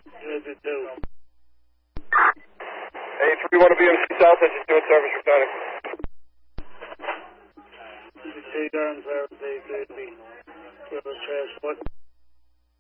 Hey, 3-1 BMC South, engine 2 at service, returning. Two guns, transport.